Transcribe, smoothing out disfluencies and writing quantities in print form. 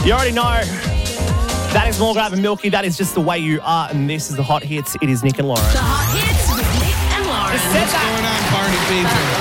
You already know. That is Morgan and Milky. That is just the way you are. And this is the Hot Hits. It is Nick and Lauren. The Hot Hits with Nick and Lauren. Just said that. What's going on, party people?